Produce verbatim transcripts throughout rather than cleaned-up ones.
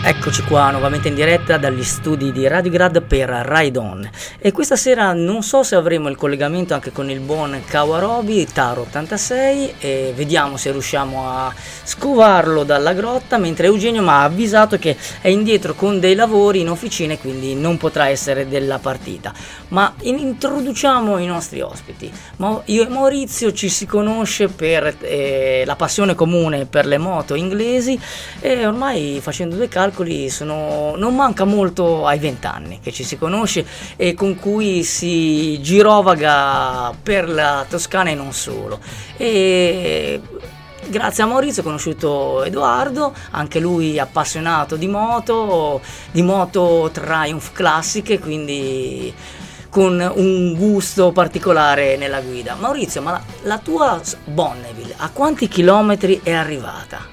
Eccoci qua nuovamente in diretta dagli studi di Radiograd per Ride On, e questa sera non so se avremo il collegamento anche con il buon Kawarobi Taro ottantasei, e vediamo se riusciamo a scovarlo dalla grotta, mentre Eugenio mi ha avvisato che è indietro con dei lavori in officina e quindi non potrà essere della partita. Ma in- introduciamo i nostri ospiti. Ma io e Maurizio ci si conosce per eh, la passione comune per le moto inglesi, e ormai, facendo due calcoli, sono, non manca molto ai vent'anni che ci si conosce e con cui si girovaga per la Toscana e non solo. E grazie a Maurizio ho conosciuto Edoardo, anche lui appassionato di moto, di moto Triumph classiche, quindi con un gusto particolare nella guida. Maurizio, ma la, la tua Bonneville a quanti chilometri è arrivata?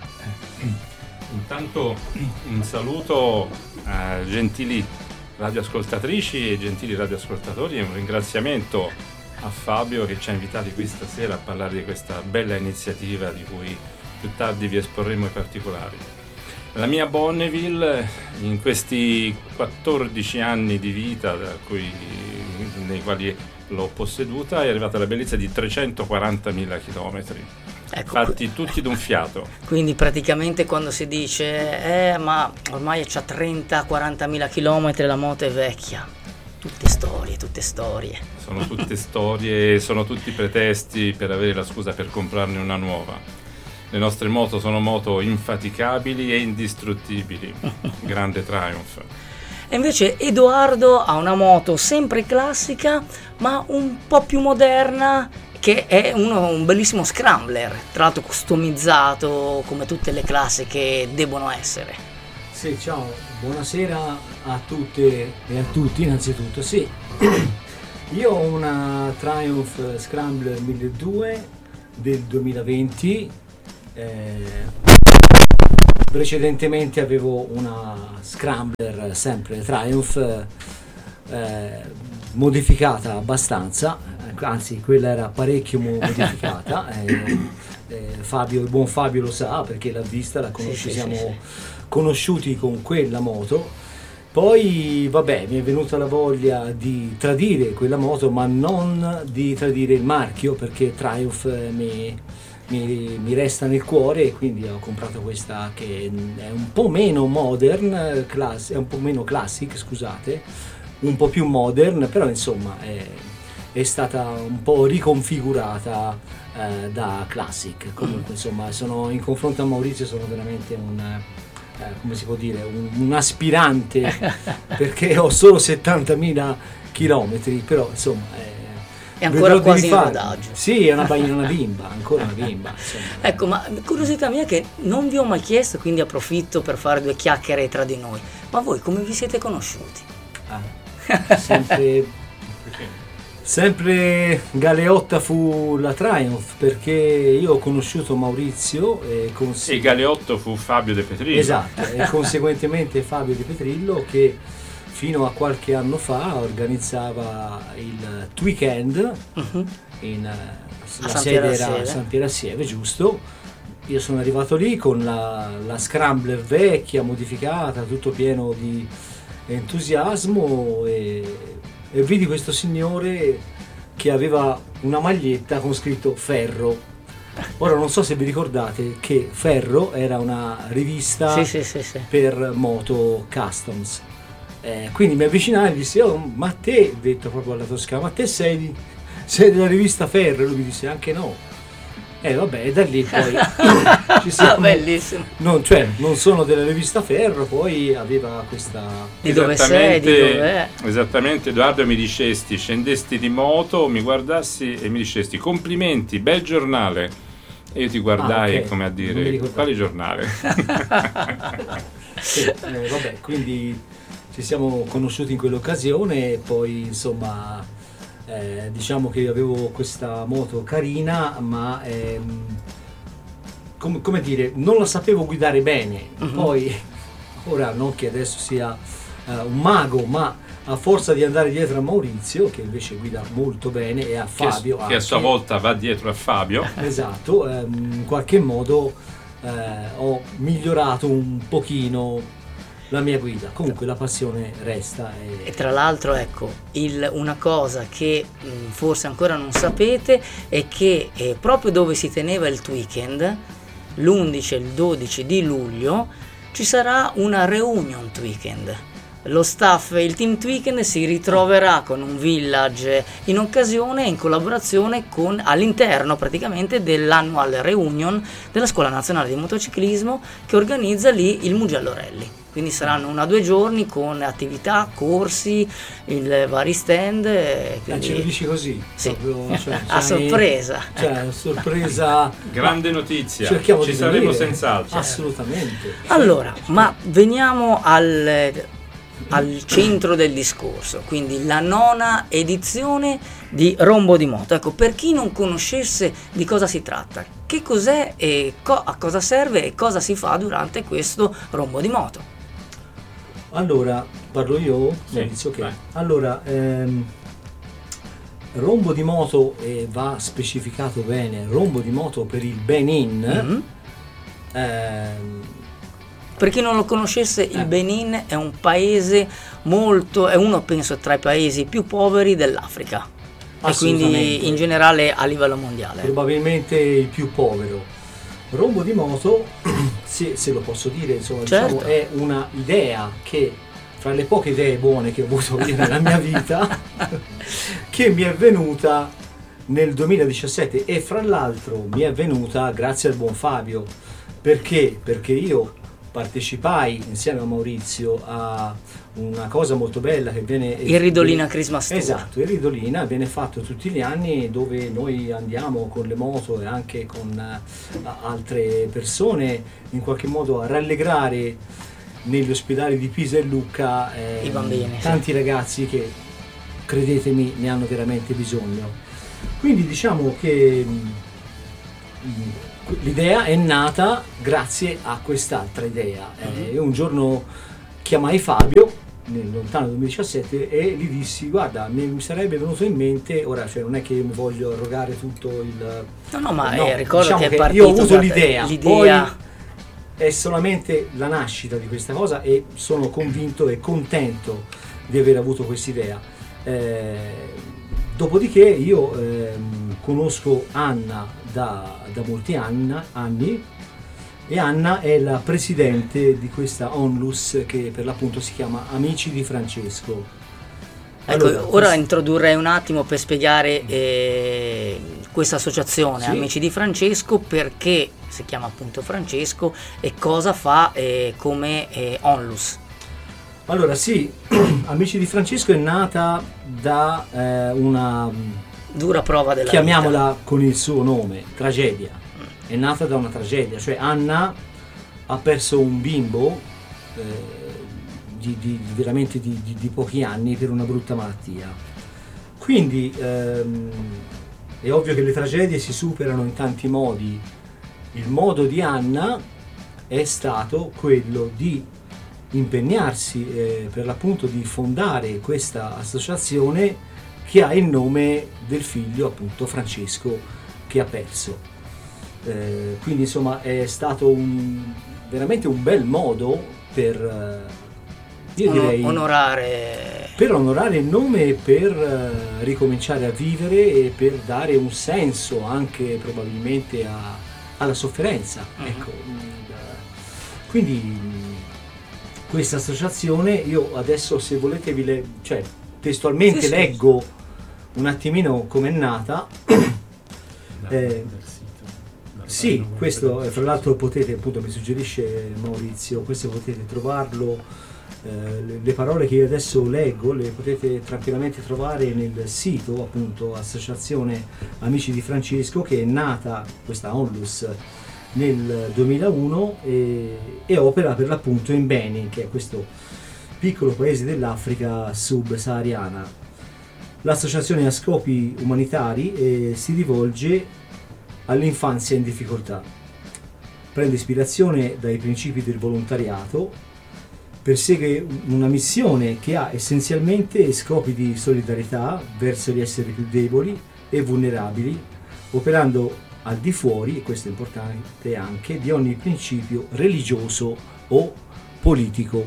Intanto un saluto a gentili radioascoltatrici e gentili radioascoltatori e un ringraziamento a Fabio che ci ha invitati qui stasera a parlare di questa bella iniziativa di cui più tardi vi esporremo i particolari. La mia Bonneville, in questi quattordici anni di vita da cui, nei quali l'ho posseduta, è arrivata alla bellezza di trecentoquarantamila chilometri. Ecco, fatti tutti d'un fiato. Quindi praticamente quando si dice eh ma ormai c'ha trenta quarantamila chilometri, la moto è vecchia, tutte storie, tutte storie. Sono tutte storie, sono tutti pretesti per avere la scusa per comprarne una nuova. Le nostre moto sono moto infaticabili e indistruttibili. Grande Triumph. E invece Edoardo ha una moto sempre classica ma un po' più moderna, che è uno, un bellissimo scrambler, tra l'altro customizzato come tutte le classiche debbono essere. Sì, ciao, buonasera a tutte e a tutti innanzitutto. Sì, io ho una Triumph Scrambler milleduecento del duemilaventi, eh, precedentemente avevo una Scrambler sempre Triumph, eh, modificata abbastanza, anzi quella era parecchio modificata, eh, eh, Fabio, il buon Fabio lo sa perché l'ha vista, la conosce, sì, siamo sì, sì. conosciuti con quella moto. Poi vabbè, mi è venuta la voglia di tradire quella moto, ma non di tradire il marchio, perché Triumph mi, mi, mi resta nel cuore, e quindi ho comprato questa che è un po' meno modern, class, è un po' meno classic, scusate, un po' più modern, però insomma è, è stata un po' riconfigurata eh, da classic. Comunque insomma sono, in confronto a Maurizio sono veramente un, eh, come si può dire, un, un aspirante perché ho solo settantamila chilometri, però insomma è, è ancora quasi in rodaggio. Sì, è una, una bimba, ancora una bimba. Insomma. Ecco, ma curiosità mia che non vi ho mai chiesto, quindi approfitto per fare due chiacchiere tra di noi. Ma voi come vi siete conosciuti? Ah. Sempre, sempre Galeotta fu la Triumph, perché io ho conosciuto Maurizio e, conse- e Galeotto fu Fabio De Petrillo. Esatto, e conseguentemente Fabio De Petrillo, che fino a qualche anno fa organizzava il Weekend uh-huh. in uh, la sede era San Piero Assieve, giusto? Io sono arrivato lì con la, la Scrambler vecchia, modificata, tutto pieno di entusiasmo, e, e vidi questo signore che aveva una maglietta con scritto Ferro. Ora non so se vi ricordate che Ferro era una rivista sì, sì, sì, sì. per moto customs, eh, quindi mi avvicinai e gli dissi oh, ma te, detto proprio alla toscana, ma te sei, sei della rivista Ferro? E lui mi disse anche no. E eh, vabbè, da lì poi ci siamo. Bellissimo. Non, cioè, non sono della rivista Ferro, poi aveva questa. Di dove sei, di dove è. Esattamente, Edoardo, mi dicesti, scendesti di moto, mi guardassi e mi dicesti complimenti, bel giornale. E io ti guardai ah, okay. come a dire, quale giornale? Sì, eh, vabbè, quindi ci siamo conosciuti in quell'occasione e poi insomma. Eh, diciamo che avevo questa moto carina, ma ehm, com- come dire, non la sapevo guidare bene. Uh-huh. Poi, ora non che adesso sia uh, un mago, ma a forza di andare dietro a Maurizio, che invece guida molto bene, e a Fabio, che, che a sua volta va dietro a Fabio, esatto, ehm, in qualche modo eh, ho migliorato un pochino la mia guida. Comunque la passione resta. E, e tra l'altro, ecco, il, una cosa che mh, forse ancora non sapete è che eh, proprio dove si teneva il Tweekend, l'undici e il dodici di luglio, ci sarà una reunion Tweekend. Lo staff e il team Tweekend si ritroverà con un village in occasione, in collaborazione con, all'interno praticamente dell'annual reunion della Scuola Nazionale di Motociclismo, che organizza lì il Mugello Rally. Quindi saranno una o due giorni con attività, corsi, il vari stand. Quindi... ce lo dici così? Sì, proprio, cioè, a sorpresa. Cioè, sorpresa. Grande notizia. Cerchiamo Ci di saremo venire. senz'altro. Assolutamente. Allora, ma veniamo al, al centro del discorso, quindi la nona edizione di Rombo di Moto. Ecco, per chi non conoscesse di cosa si tratta, che cos'è e co- a cosa serve e cosa si fa durante questo Rombo di Moto? Allora, parlo io? Sì, Inizio, ok. vai. Allora, ehm, Rombo di Moto, e va specificato bene, Rombo di Moto per il Benin. Mm-hmm. ehm, Per chi non lo conoscesse, il Eh. Benin è un paese molto, è uno penso tra i paesi più poveri dell'Africa e quindi Assolutamente. in generale a livello mondiale. probabilmente il più povero. Rombo di Moto, se, se lo posso dire, insomma, Certo. diciamo, è una idea che, fra le poche idee buone che ho avuto io nella mia vita, che mi è venuta nel duemiladiciassette, e fra l'altro mi è venuta grazie al buon Fabio. Perché? Perché io partecipai insieme a Maurizio a una cosa molto bella che viene... Il Ridolina Christmas Tour. Esatto, il Ridolina viene fatto tutti gli anni, dove noi andiamo con le moto e anche con uh, altre persone in qualche modo a rallegrare negli ospedali di Pisa e Lucca eh, I bambini, tanti ragazzi che, credetemi, ne hanno veramente bisogno. Quindi diciamo che mh, l'idea è nata grazie a quest'altra idea. Eh, io un giorno chiamai Fabio nel lontano duemiladiciassette e gli dissi: guarda, mi, mi sarebbe venuto in mente, ora cioè non è che io mi voglio arrogare tutto il... No, no, ma no, eh, ricordo diciamo che è che partito io ho avuto da- l'idea, l'idea poi è solamente la nascita di questa cosa e sono convinto e contento di aver avuto quest'idea. Eh, dopodiché io ehm, conosco Anna da, da molti anni, anni e Anna è la presidente di questa Onlus che per l'appunto si chiama Amici di Francesco. Ecco, Allora, ora quest- introdurrei un attimo per spiegare eh, questa associazione, Sì. Amici di Francesco, perché si chiama appunto Francesco e cosa fa eh, come eh, Onlus. Allora sì, Amici di Francesco è nata da eh, una, Dura prova della chiamiamola con il suo nome, tragedia. È nata da una tragedia, cioè Anna ha perso un bimbo eh, di, di- di veramente di, di- di pochi anni per una brutta malattia. Quindi ehm, è ovvio che le tragedie si superano in tanti modi. Il modo di Anna è stato quello di impegnarsi eh, per l'appunto di fondare questa associazione che ha il nome del figlio, appunto, Francesco, che ha perso. Eh, quindi insomma è stato un, veramente un bel modo per eh, io Ono- direi onorare. per onorare il nome e per eh, ricominciare a vivere e per dare un senso anche probabilmente a- alla sofferenza. Mhm. Ecco, mh, quindi mh, questa associazione, io adesso se volete vi le, cioè, testualmente Sì, sì. leggo un attimino come è nata. Eh, Sì, questo eh, fra l'altro potete, appunto mi suggerisce Maurizio, questo potete trovarlo, eh, le, le parole che io adesso leggo le potete tranquillamente trovare nel sito, appunto, Associazione Amici di Francesco, che è nata, questa Onlus, nel duemilauno e, e opera per l'appunto in Benin, che è questo piccolo paese dell'Africa subsahariana. L'associazione ha scopi umanitari e si rivolge all'infanzia in difficoltà. Prende ispirazione dai principi del volontariato, persegue una missione che ha essenzialmente scopi di solidarietà verso gli esseri più deboli e vulnerabili, operando al di fuori, e questo è importante anche, di ogni principio religioso o politico.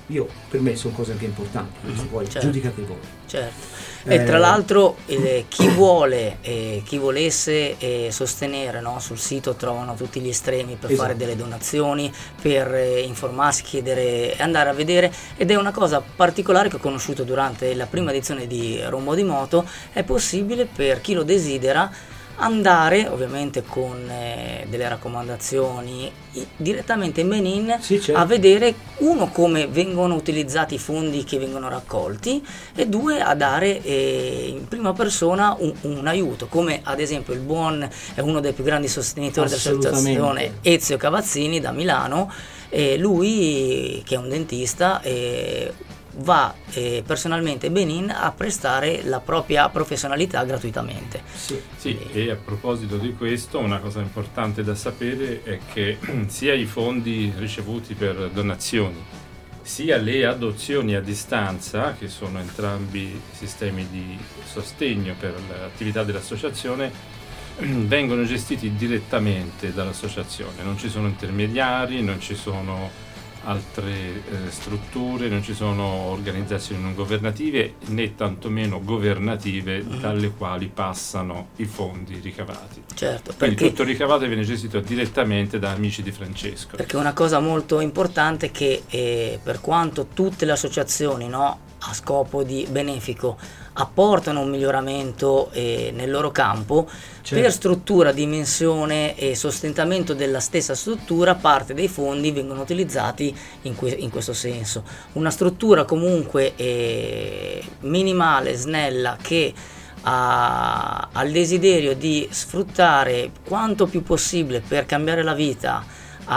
io, per me sono cose anche importanti, queste, poi certo. giudicate voi. Certo. Eh, E tra l'altro eh, chi vuole, eh, chi volesse eh, sostenere, no, sul sito trovano tutti gli estremi per Esatto. fare delle donazioni, per eh, informarsi, chiedere, andare a vedere, ed è una cosa particolare che ho conosciuto durante la prima edizione di Rombo di Moto. È possibile per chi lo desidera andare, ovviamente con eh, delle raccomandazioni, i- direttamente in Benin, Sì, certo. a vedere, uno, come vengono utilizzati i fondi che vengono raccolti, e due, a dare eh, in prima persona un, un aiuto, come ad esempio il buon è uno dei più grandi sostenitori dell'associazione Assolutamente. Ezio Cavazzini da Milano, e lui, che è un dentista, eh, va eh, personalmente in Benin a prestare la propria professionalità gratuitamente. Sì. Sì, e a proposito di questo, una cosa importante da sapere è che sia i fondi ricevuti per donazioni, sia le adozioni a distanza, che sono entrambi sistemi di sostegno per l'attività dell'associazione, vengono gestiti direttamente dall'associazione. Non ci sono intermediari, non ci sono altre eh, strutture, non ci sono organizzazioni non governative né tantomeno governative dalle quali passano i fondi ricavati. Certo, Quindi perché, tutto il ricavato viene gestito direttamente da Amici di Francesco. perché una cosa molto importante è che eh, per quanto tutte le associazioni, no, a scopo di benefico apportano un miglioramento eh, nel loro campo, Certo. per struttura, dimensione e sostentamento della stessa struttura, parte dei fondi vengono utilizzati in, que- in questo senso. Una struttura comunque eh, minimale, snella, che ha, ha il desiderio di sfruttare quanto più possibile per cambiare la vita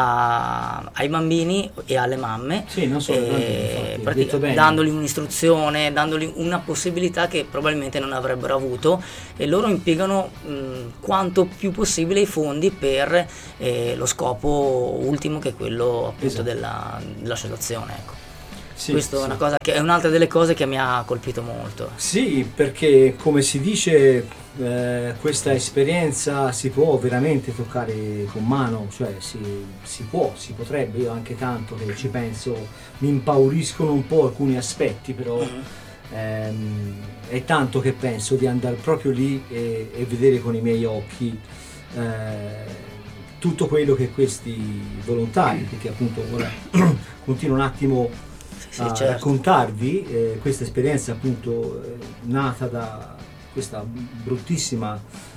a- ai bambini e alle mamme, Sì, non solo ai bambini, eh, infatti, hai pratica- detto bene. dandogli un'istruzione, dandogli una possibilità che probabilmente non avrebbero avuto, e loro impiegano mh, quanto più possibile i fondi per eh, lo scopo ultimo, che è quello appunto Esatto. della, dell'associazione, ecco. Sì, Questa sì. è una cosa che è un'altra delle cose che mi ha colpito molto. Sì, perché come si dice, eh, questa esperienza si può veramente toccare con mano, cioè si, si può, si potrebbe, io anche tanto che ci penso, mi impauriscono un po' alcuni aspetti, però ehm, è tanto che penso di andare proprio lì e, e vedere con i miei occhi eh, tutto quello che questi volontari, perché appunto ora continuo un attimo Sì, a certo. raccontarvi eh, questa esperienza appunto eh, nata da questa bruttissima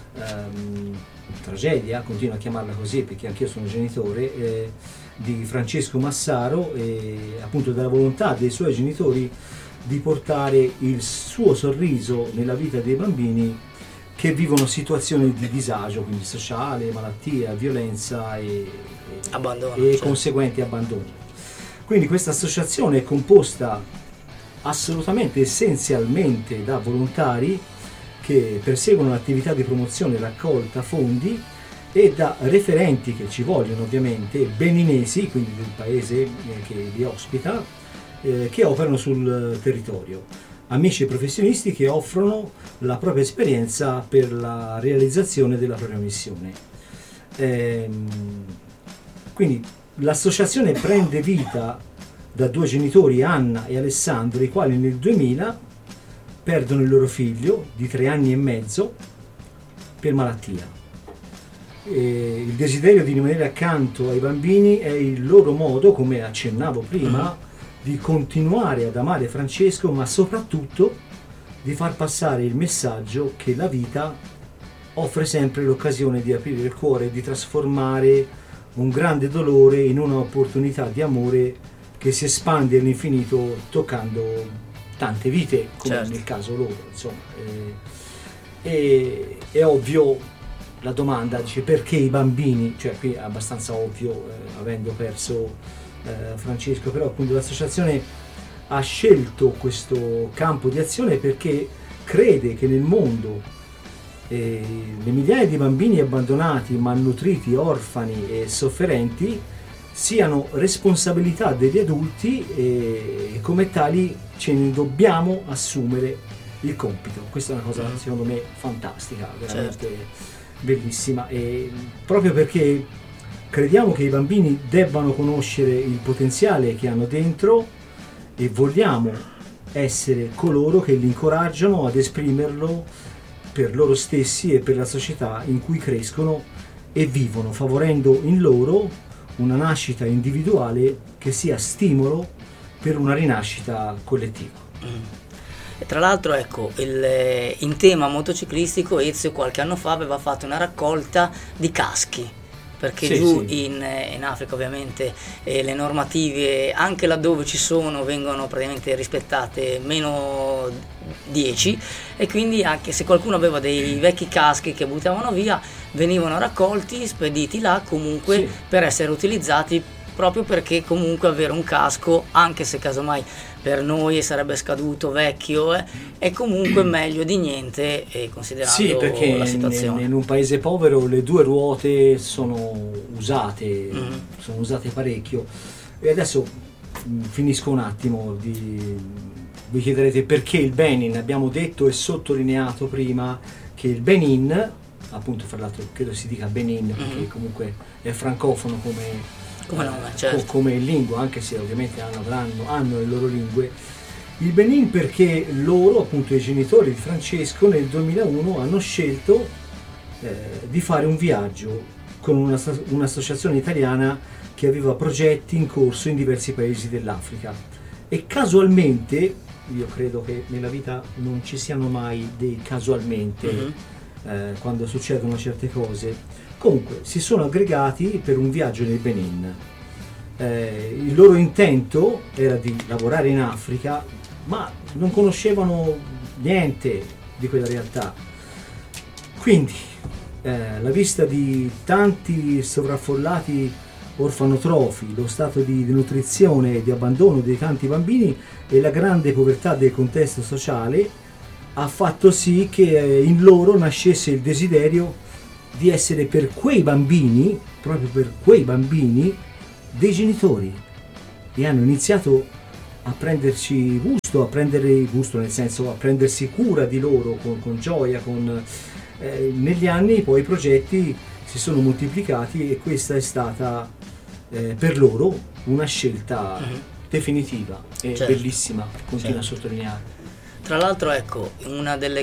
ehm, tragedia, continuo a chiamarla così perché anch'io sono genitore, eh, di Francesco Massaro, e appunto dalla volontà dei suoi genitori di portare il suo sorriso nella vita dei bambini che vivono situazioni di disagio, quindi sociale, malattia, violenza e, e- Abbandono, e certo. conseguenti abbandoni. Quindi questa associazione è composta assolutamente, essenzialmente da volontari che perseguono l'attività di promozione e raccolta fondi, e da referenti che ci vogliono ovviamente, beninesi, quindi del paese eh, che li ospita, eh, che operano sul territorio. Amici e professionisti che offrono la propria esperienza per la realizzazione della propria missione. Ehm, quindi l'associazione prende vita da due genitori, Anna e Alessandro, i quali nel duemila perdono il loro figlio di tre anni e mezzo per malattia. E il desiderio di rimanere accanto ai bambini è il loro modo, come accennavo prima, di continuare ad amare Francesco, ma soprattutto di far passare il messaggio che la vita offre sempre l'occasione di aprire il cuore e di trasformare un grande dolore in un'opportunità di amore che si espande all'infinito, toccando tante vite, come Certo. nel caso loro, insomma. Eh, e, è ovvio la domanda, dice, perché i bambini? Cioè qui è abbastanza ovvio, eh, avendo perso eh, Francesco, però appunto l'associazione ha scelto questo campo di azione perché crede che nel mondo eh, le migliaia di bambini abbandonati, malnutriti, orfani e sofferenti siano responsabilità degli adulti, e, e come tali ce ne dobbiamo assumere il compito. Questa è una cosa secondo me fantastica, veramente Certo. bellissima, e proprio perché crediamo che i bambini debbano conoscere il potenziale che hanno dentro e vogliamo essere coloro che li incoraggiano ad esprimerlo per loro stessi e per la società in cui crescono e vivono, favorendo in loro una nascita individuale che sia stimolo per una rinascita collettiva. Mm. E tra l'altro, ecco, il, in tema motociclistico Ezio qualche anno fa aveva fatto una raccolta di caschi, perché sì, giù sì. In, in Africa ovviamente eh, le normative, anche laddove ci sono, vengono praticamente rispettate meno dieci, e quindi anche se qualcuno aveva dei vecchi caschi che buttavano via, venivano raccolti, spediti là comunque Sì. per essere utilizzati, proprio perché comunque avere un casco, anche se casomai per noi sarebbe scaduto, vecchio, eh, è comunque meglio di niente, eh, considerando Sì, perché la situazione. in, in un paese povero le due ruote sono usate, Mm. sono usate parecchio. E adesso mh, finisco un attimo di... Vi chiederete perché il Benin. Abbiamo detto e sottolineato prima che il Benin, appunto, fra l'altro credo si dica Benin, perché Mm. comunque è francofono come... Come nome, co- certo. come lingua, anche se ovviamente hanno, avranno, hanno le loro lingue. Il Benin perché loro, appunto i genitori di Francesco, nel duemilauno hanno scelto eh, di fare un viaggio con una, un'associazione italiana che aveva progetti in corso in diversi paesi dell'Africa, e casualmente, io credo che nella vita non ci siano mai dei casualmente, Mhm. eh, quando succedono certe cose. Comunque si sono aggregati per un viaggio nel Benin. Eh, il loro intento era di lavorare in Africa, ma non conoscevano niente di quella realtà. Quindi eh, la vista di tanti sovraffollati orfanotrofi, lo stato di denutrizione e di abbandono dei tanti bambini e la grande povertà del contesto sociale ha fatto sì che eh, in loro nascesse il desiderio di essere per quei bambini, proprio per quei bambini, dei genitori, e hanno iniziato a prenderci gusto, a prendere gusto nel senso a prendersi cura di loro con, con gioia, con, eh, negli anni poi i progetti si sono moltiplicati e questa è stata eh, per loro una scelta Mhm. definitiva e Certo. bellissima, continuo Certo. a sottolineare. Tra l'altro, ecco, una delle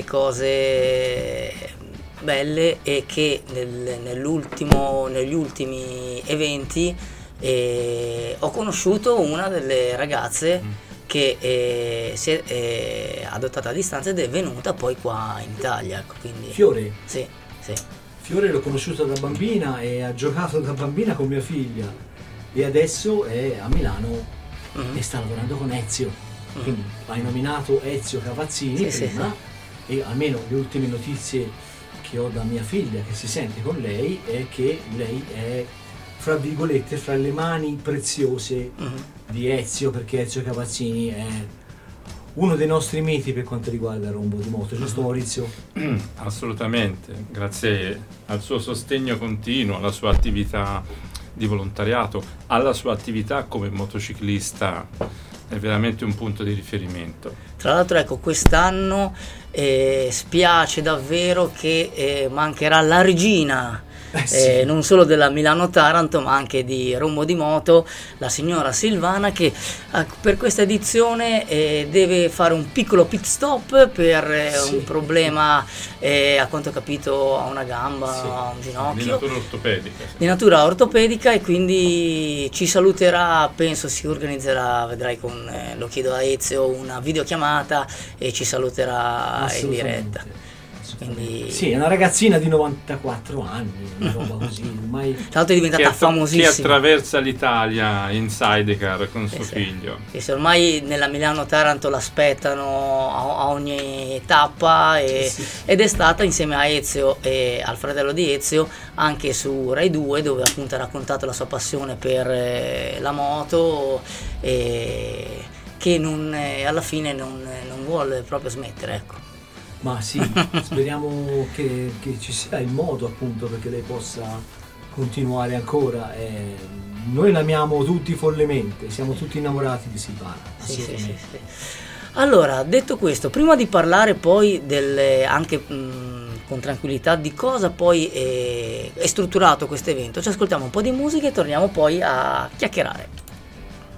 cose belle è che nel- nell'ultimo, negli ultimi eventi eh, ho conosciuto una delle ragazze Mm. che eh, si è eh, adottata a distanza ed è venuta poi qua in Italia, ecco, quindi Fiore, sì, sì. Fiore l'ho conosciuta da bambina e ha giocato da bambina con mia figlia, e adesso è a Milano Mhm. e sta lavorando con Ezio. Mhm. Quindi hai nominato Ezio Cavazzini Sì, sì, prima, e almeno le ultime notizie che ho da mia figlia che si sente con lei è che lei è, fra virgolette, fra le mani preziose Mhm. di Ezio, perché Ezio Cavazzini è uno dei nostri miti per quanto riguarda il rombo di moto, giusto Maurizio? Assolutamente, grazie al suo sostegno continuo, alla sua attività di volontariato, alla sua attività come motociclista, è veramente un punto di riferimento. Tra l'altro, ecco, quest'anno eh, spiace davvero che eh, mancherà la regina, Eh sì. eh, non solo della Milano-Taranto ma anche di Rombo di Moto, la signora Silvana, che eh, per questa edizione eh, deve fare un piccolo pit stop per eh, Sì. un problema, eh, a quanto ho capito, a una gamba, Sì. a un Di ginocchio natura ortopedica. sì. di natura ortopedica, e quindi ci saluterà, penso si organizzerà, vedrai, con eh, lo chiedo a Ezio, una videochiamata e ci saluterà in Assolutamente. diretta. Quindi Sì, è una ragazzina di novantaquattro anni, una roba così, ormai tra l'altro è Che, diventata attra- che famosissima. attraversa l'Italia in sidecar con Sì, suo sì. figlio. Sì, sì, ormai nella Milano-Taranto l'aspettano a, a ogni tappa, e, Sì, sì. ed è stata insieme a Ezio e al fratello di Ezio anche su Rai due, dove appunto ha raccontato la sua passione per eh, la moto, e che non, eh, alla fine non, non vuole proprio smettere, ecco. ma sì, speriamo che, che ci sia il modo, appunto, perché lei possa continuare ancora. E noi l'amiamo tutti follemente, siamo tutti innamorati di Silvana, Sì, sì, sì, assolutamente. sì. Allora, detto questo, prima di parlare poi del, anche mh, con tranquillità di cosa poi è, è strutturato questo evento, ci ascoltiamo un po' di musica e torniamo poi a chiacchierare.